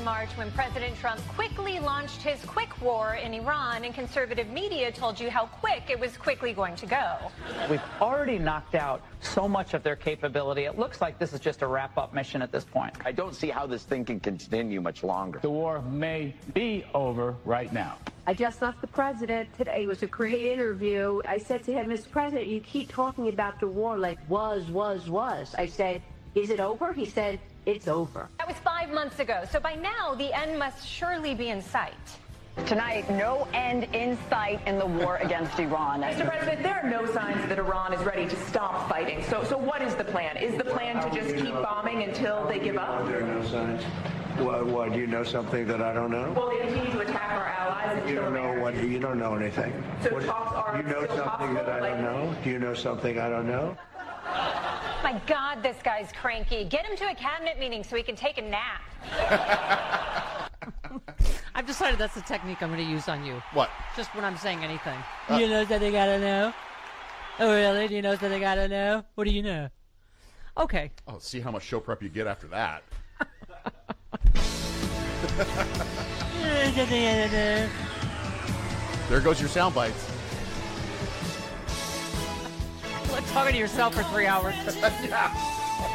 March when President Trump quickly launched his quick war in Iran, and conservative media told you how quick it was quickly going to go. We've already knocked out so much of their capability. It looks like this is just a wrap-up mission at this point. I don't see how this thing can continue much longer. The war may be over right now. I just left the president today. It was a great interview. I said to him, Mr. President, you keep talking about the war like was. I said, is it over? He said, it's over. That was 5 months ago, so by now the end must surely be in sight. Tonight, no end in sight in the war against Iran. Mr. President, there are no signs that Iran is ready to stop fighting. So what is the plan? Is the plan to just keep bombing until they give up? There are no signs. Why, do you know something that I don't know? Well, they continue to attack our allies and You don't know Americans. you don't know anything. So talks are you know still something that I don't know? Do you know something I don't know? My God, this guy's cranky. Get him to a cabinet meeting so he can take a nap. I've decided that's the technique I'm going to use on you. What? Just when I'm saying anything. You know something I don't know? Oh, really? Do you know something I don't know? What do you know? Okay. Oh, see how much show prep you get after that. There goes your sound bites. Talking to yourself for 3 hours. Yeah.